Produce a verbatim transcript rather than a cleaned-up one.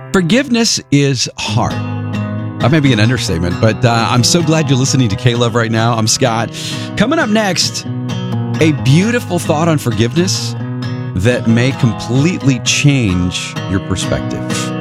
Forgiveness is hard. That may be an understatement, but uh, I'm so glad you're listening to K-Love right now. I'm Scott. Coming up next, a beautiful thought on forgiveness that may completely change your perspective.